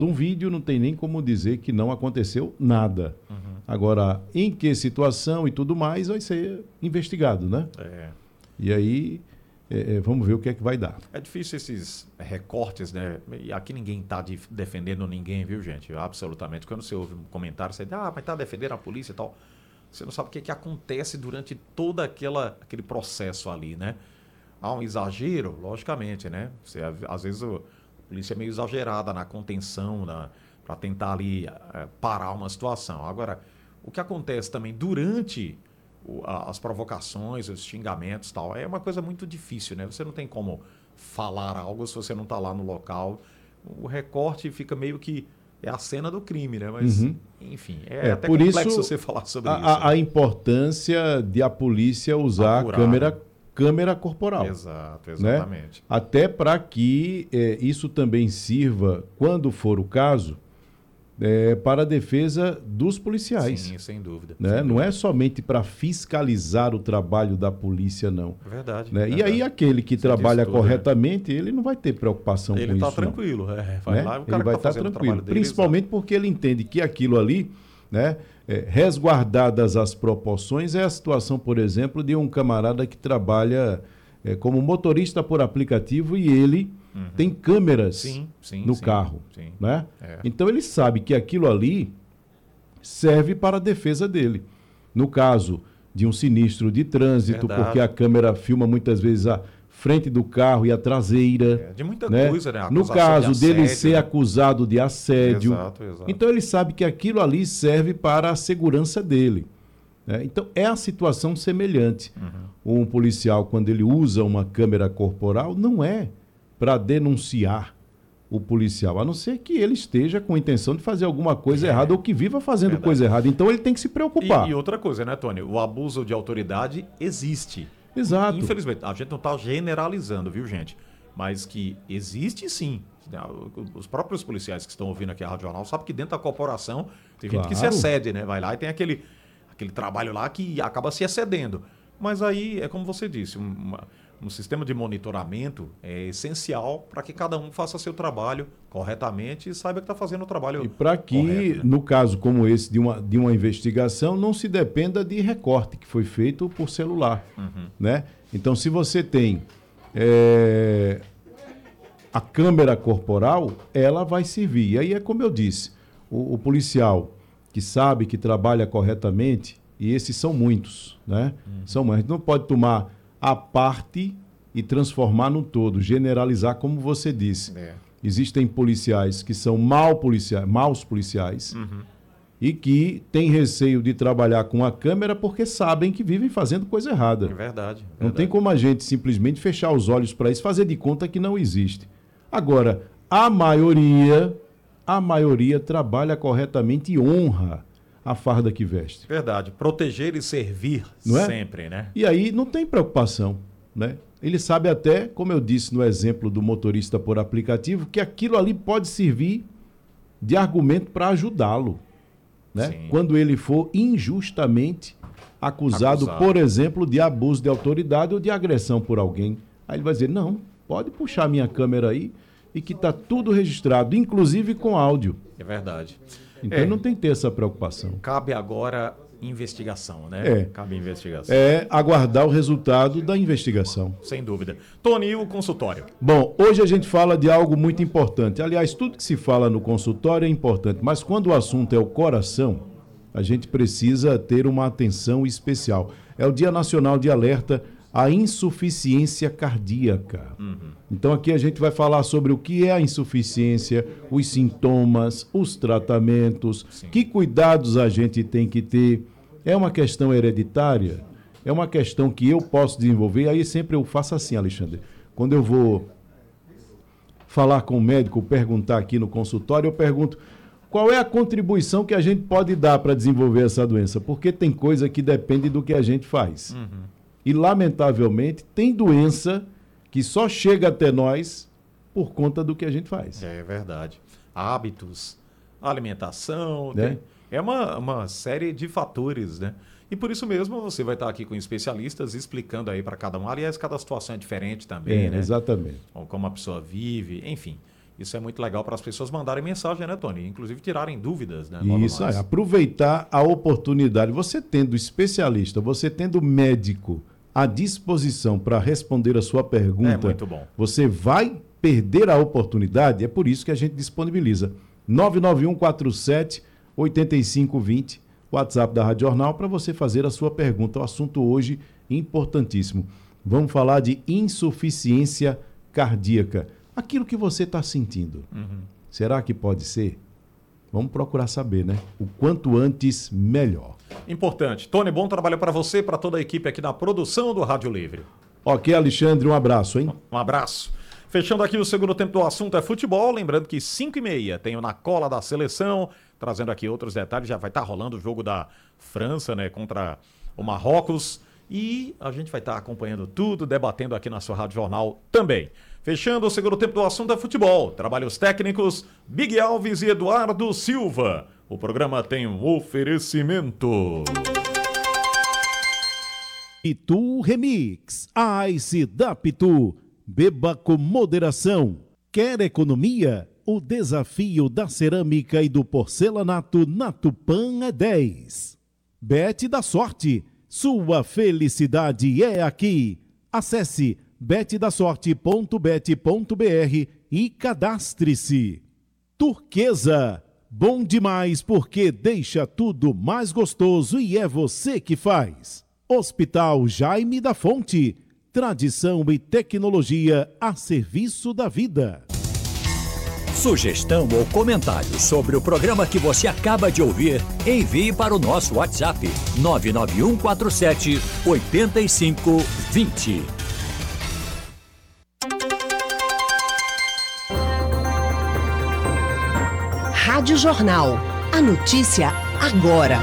um vídeo, não tem nem como dizer que não aconteceu nada. Agora, em que situação e tudo mais, vai ser investigado, né? E aí, vamos ver o que é que vai dar. É difícil esses recortes, né? E aqui ninguém está defendendo ninguém, viu, gente? Absolutamente. Quando você ouve um comentário, você diz, mas está defendendo a polícia e tal. Você não sabe o que acontece durante todo aquele processo ali, né? Há um exagero, logicamente, né? Às vezes a polícia é meio exagerada na contenção, para tentar ali parar uma situação. Agora, o que acontece também durante as provocações, os xingamentos e tal, é uma coisa muito difícil, né? Você não tem como falar algo se você não está lá no local. O recorte fica meio que a cena do crime, né? Mas, enfim, até por complexo isso, você falar sobre isso. A importância de a polícia usar a câmera corporal. Exato, exatamente. Né? Até para que isso também sirva, quando for o caso, para a defesa dos policiais. Sim, sem dúvida. Né? Sem não dúvida. é somente para fiscalizar o trabalho da polícia, não. Verdade. Né? Verdade. E aí aquele que trabalha corretamente, ele não vai ter preocupação com isso. Ele está tranquilo. Vai lá, o cara ele vai estar tranquilo. Principalmente porque ele entende que aquilo ali, né, resguardadas as proporções, é a situação, por exemplo, de um camarada que trabalha como motorista por aplicativo e ele tem câmeras no carro. Sim. Né? Então ele sabe que aquilo ali serve para a defesa dele. No caso de um sinistro de trânsito, porque a câmera filma muitas vezes a frente do carro e a traseira. De muita né? coisa, né? No caso dele ser acusado de assédio. Exato. Então ele sabe que aquilo ali serve para a segurança dele. Né? Então é a situação semelhante. Um policial, quando ele usa uma câmera corporal, não é para denunciar o policial, a não ser que ele esteja com a intenção de fazer alguma coisa errada ou que viva fazendo coisa errada. Então ele tem que se preocupar. E outra coisa, né, Tony? O abuso de autoridade existe. Exato. Infelizmente, a gente não está generalizando, viu, gente? Mas que existe sim. Os próprios policiais que estão ouvindo aqui a Rádio Jornal sabem que dentro da corporação tem gente que se excede, né? Vai lá e tem aquele trabalho lá que acaba se excedendo. Mas aí, é como você disse, um sistema de monitoramento é essencial para que cada um faça seu trabalho corretamente e saiba que está fazendo o trabalho correto. E para que, no caso como esse de uma investigação, não se dependa de recorte que foi feito por celular. Né? Então, se você tem a câmera corporal, ela vai servir. E aí é como eu disse, o policial que sabe que trabalha corretamente, e esses são muitos, né? São muitos. A gente não pode tomar a parte e transformar no todo, generalizar, como você disse. Existem policiais que são maus policiais e que têm receio de trabalhar com a câmera porque sabem que vivem fazendo coisa errada. É verdade. Não tem como a gente simplesmente fechar os olhos para isso, fazer de conta que não existe. Agora, a maioria trabalha corretamente e honra a farda que veste. Verdade. Proteger e servir sempre, né? E aí não tem preocupação, né? Ele sabe até, como eu disse no exemplo do motorista por aplicativo, que aquilo ali pode servir de argumento para ajudá-lo, né? Quando ele for injustamente acusado, por exemplo, de abuso de autoridade ou de agressão por alguém. Aí ele vai dizer, não, pode puxar minha câmera aí e que está tudo registrado, inclusive com áudio. É verdade. Então não tem que ter essa preocupação. Cabe agora investigação, né? Cabe investigação. Aguardar o resultado da investigação. Sem dúvida. Tony, e o consultório? Bom, hoje a gente fala de algo muito importante. Aliás, tudo que se fala no consultório é importante, mas quando o assunto é o coração, a gente precisa ter uma atenção especial. É o Dia Nacional de Alerta à Insuficiência Cardíaca. Então aqui a gente vai falar sobre o que é a insuficiência, os sintomas, os tratamentos, que cuidados a gente tem que ter. É uma questão hereditária? É uma questão que eu posso desenvolver? Aí sempre eu faço assim, Alexandre. Quando eu vou falar com o médico, perguntar aqui no consultório, eu pergunto qual é a contribuição que a gente pode dar para desenvolver essa doença? Porque tem coisa que depende do que a gente faz. E, lamentavelmente, tem doença que só chega até nós por conta do que a gente faz. É verdade. Hábitos, alimentação, é uma série de fatores, né? E por isso mesmo você vai estar aqui com especialistas explicando aí para cada um. Aliás, cada situação é diferente também, né? Exatamente. Como a pessoa vive, enfim. Isso é muito legal para as pessoas mandarem mensagem, né, Tony? Inclusive tirarem dúvidas, né? Isso aí, aproveitar a oportunidade. Você tendo especialista, você tendo médico à disposição para responder a sua pergunta, é muito bom. Você vai perder a oportunidade? É por isso que a gente disponibiliza 99147-8520, WhatsApp da Rádio Jornal, para você fazer a sua pergunta. O assunto hoje importantíssimo. Vamos falar de insuficiência cardíaca. Aquilo que você está sentindo, será que pode ser? Vamos procurar saber, né? O quanto antes, melhor. Importante. Tony, bom trabalho para você, para toda a equipe aqui da produção do Rádio Livre. Ok, Alexandre, um abraço, hein? Um abraço. Fechando aqui o segundo tempo do assunto é futebol, lembrando que 5h30 tem o Na Cola da Seleção, trazendo aqui outros detalhes, já vai estar rolando o jogo da França, né, contra o Marrocos, e a gente vai estar acompanhando tudo, debatendo aqui na sua Rádio Jornal também. Fechando o segundo tempo do assunto é futebol, trabalhos técnicos, Big Alves e Eduardo Silva. O programa tem um oferecimento. Pitu Remix, Ice da Pitu. Beba com moderação. Quer economia? O desafio da cerâmica e do porcelanato na Tupã é 10. Bet da Sorte. Sua felicidade é aqui. Acesse betdasorte.bet.br e cadastre-se. Turquesa. Bom demais porque deixa tudo mais gostoso e é você que faz. Hospital Jaime da Fonte. Tradição e tecnologia a serviço da vida. Sugestão ou comentário sobre o programa que você acaba de ouvir, envie para o nosso WhatsApp 99147-8520. Rádio Jornal. A notícia agora.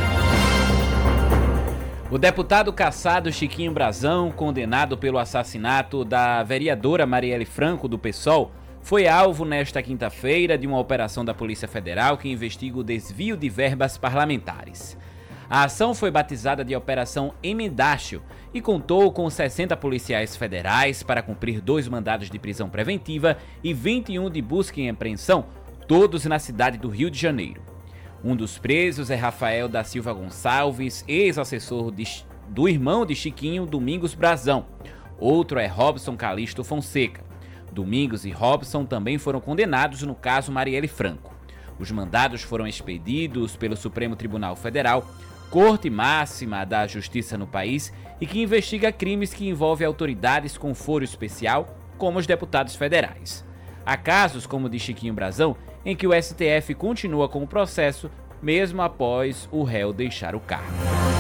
O deputado cassado Chiquinho Brazão, condenado pelo assassinato da vereadora Marielle Franco, do PSOL, foi alvo nesta quinta-feira de uma operação da Polícia Federal que investiga o desvio de verbas parlamentares. A ação foi batizada de Operação Emendácio e contou com 60 policiais federais para cumprir 2 mandados de prisão preventiva e 21 de busca e apreensão, todos na cidade do Rio de Janeiro. Um dos presos é Rafael da Silva Gonçalves, ex-assessor do irmão de Chiquinho, Domingos Brazão. Outro é Robson Calixto Fonseca. Domingos e Robson também foram condenados no caso Marielle Franco. Os mandados foram expedidos pelo Supremo Tribunal Federal, Corte Máxima da Justiça no país, e que investiga crimes que envolvem autoridades com foro especial, como os deputados federais. Há casos, como o de Chiquinho Brazão, em que o STF continua com o processo, mesmo após o réu deixar o cargo.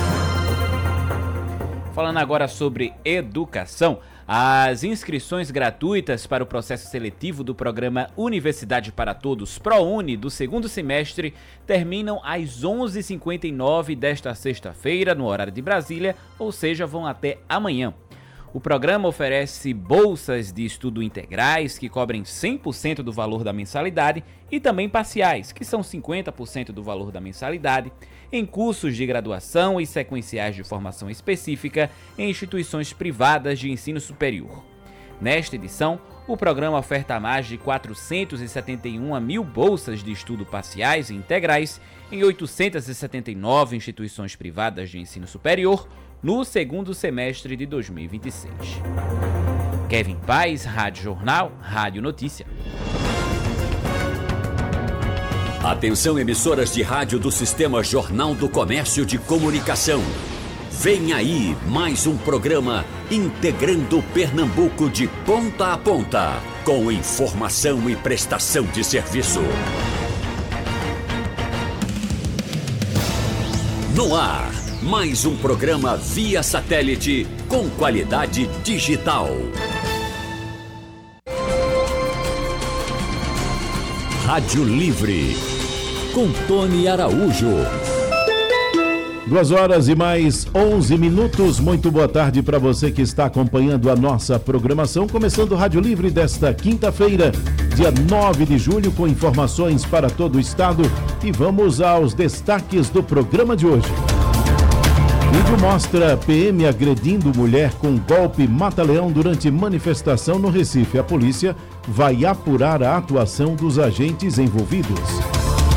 Falando agora sobre educação, as inscrições gratuitas para o processo seletivo do programa Universidade para Todos ProUni do segundo semestre terminam às 11h59 desta sexta-feira, no horário de Brasília, ou seja, vão até amanhã. O programa oferece bolsas de estudo integrais, que cobrem 100% do valor da mensalidade, e também parciais, que são 50% do valor da mensalidade, em cursos de graduação e sequenciais de formação específica em instituições privadas de ensino superior. Nesta edição, o programa oferta mais de 471 mil bolsas de estudo parciais e integrais em 879 instituições privadas de ensino superior, no segundo semestre de 2026. Kevin Paz, Rádio Jornal, Rádio Notícia. Atenção, emissoras de rádio do Sistema Jornal do Comércio de Comunicação. Vem aí mais um programa integrando Pernambuco de ponta a ponta, com informação e prestação de serviço. No ar, mais um programa via satélite com qualidade digital. Rádio Livre, com Tony Araújo. 2h e mais 11 minutos. Muito boa tarde para você que está acompanhando a nossa programação. Começando o Rádio Livre desta quinta-feira, dia 9 de julho, com informações para todo o estado. E vamos aos destaques do programa de hoje. Vídeo mostra PM agredindo mulher com golpe mata-leão durante manifestação no Recife. A polícia vai apurar a atuação dos agentes envolvidos.